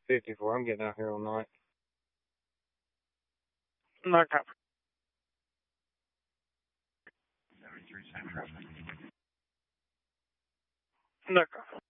54. I'm getting out here all night. No copy. No copy.